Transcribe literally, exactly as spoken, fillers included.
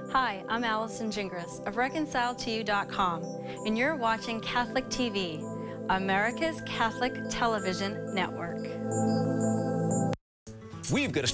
Hi, I'm Allison Gingras of reconcile to you dot com, and you're watching Catholic T V, America's Catholic Television Network. We've got a